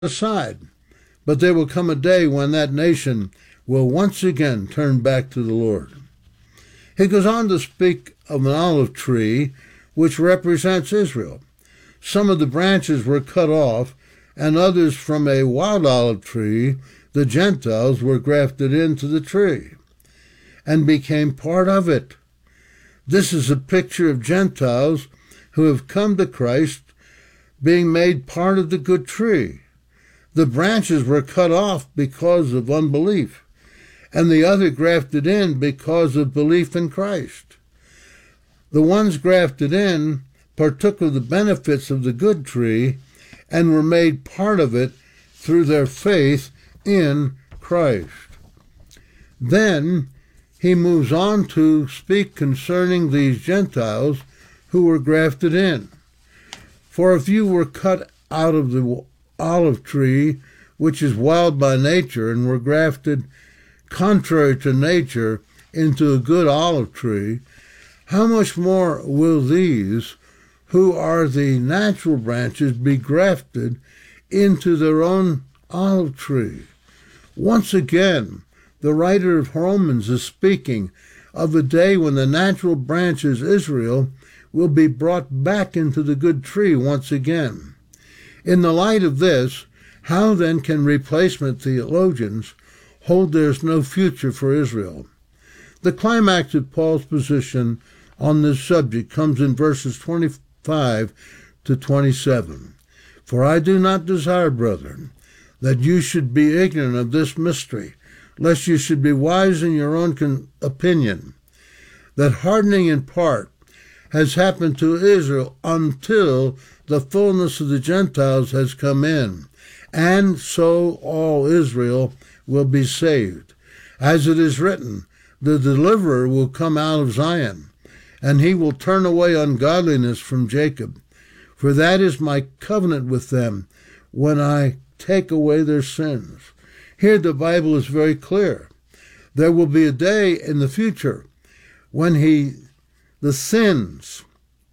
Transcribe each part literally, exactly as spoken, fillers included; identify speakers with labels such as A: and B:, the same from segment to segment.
A: aside. But there will come a day when that nation will once again turn back to the Lord. He goes on to speak of an olive tree which represents Israel. Some of the branches were cut off, and others from a wild olive tree, the Gentiles, were grafted into the tree and became part of it. This is a picture of Gentiles who have come to Christ being made part of the good tree. The branches were cut off because of unbelief, and the other grafted in because of belief in Christ. The ones grafted in partook of the benefits of the good tree and were made part of it through their faith in Christ. Then he moves on to speak concerning these Gentiles who were grafted in. For if you were cut out of the olive tree, which is wild by nature, and were grafted contrary to nature into a good olive tree, how much more will these, who are the natural branches, be grafted into their own olive tree? Once again, the writer of Romans is speaking of a day when the natural branches, Israel, will be brought back into the good tree once again. In the light of this, how then can replacement theologians hold there's no future for Israel? The climax of Paul's position on this subject comes in verses twenty-five to twenty-seven. For I do not desire, brethren, that you should be ignorant of this mystery, lest you should be wise in your own con- opinion, that hardening in part has happened to Israel until the fullness of the Gentiles has come in, and so all Israel will be saved. As it is written, the deliverer will come out of Zion, and he will turn away ungodliness from Jacob. For that is my covenant with them when I take away their sins. Here the Bible is very clear. There will be a day in the future when he, the sins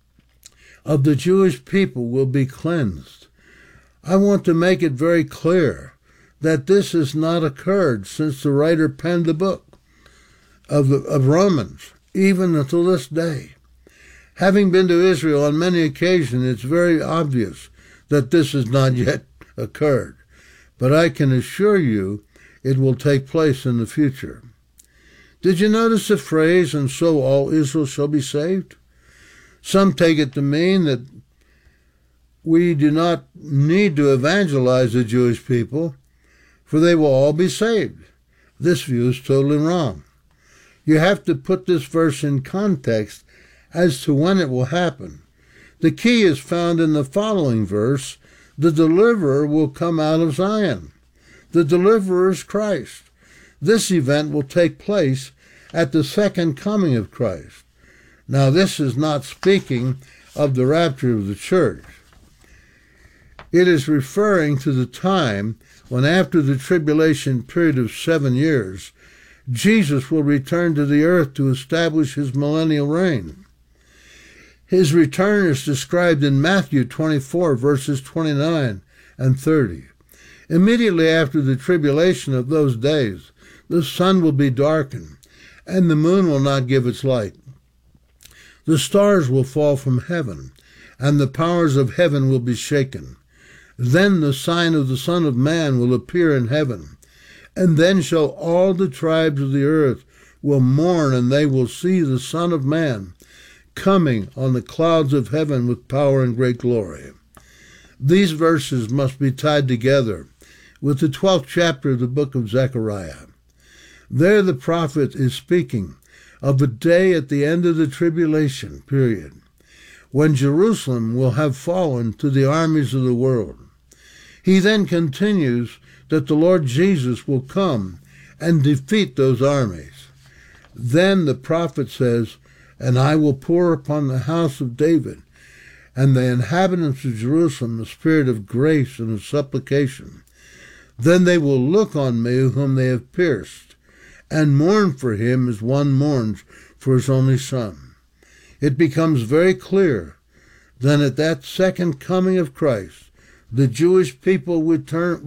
A: of the Jewish people will be cleansed. I want to make it very clear that this has not occurred since the writer penned the book of, of Romans, even until this day. Having been to Israel on many occasions, it's very obvious that this has not yet occurred. But I can assure you it will take place in the future. Did you notice the phrase, and so all Israel shall be saved? Some take it to mean that we do not need to evangelize the Jewish people, for they will all be saved. This view is totally wrong. You have to put this verse in context as to when it will happen. The key is found in the following verse: the deliverer will come out of Zion. The deliverer is Christ. This event will take place at the second coming of Christ. Now, this is not speaking of the rapture of the church. It is referring to the time when, after the tribulation period of seven years, Jesus will return to the earth to establish his millennial reign. His return is described in Matthew twenty-four, verses twenty-nine and thirty. Immediately after the tribulation of those days, the sun will be darkened, and the moon will not give its light. The stars will fall from heaven, and the powers of heaven will be shaken. Then the sign of the Son of Man will appear in heaven, and then shall all the tribes of the earth will mourn, and they will see the Son of Man coming on the clouds of heaven with power and great glory. These verses must be tied together with the twelfth chapter of the book of Zechariah. There the prophet is speaking of a day at the end of the tribulation period, when Jerusalem will have fallen to the armies of the world. He then continues that the Lord Jesus will come and defeat those armies. Then the prophet says, "And I will pour upon the house of David and the inhabitants of Jerusalem a spirit of grace and of supplication. Then they will look on me whom they have pierced, and mourn for him as one mourns for his only son." It becomes very clear then at that second coming of Christ, the Jewish people would turn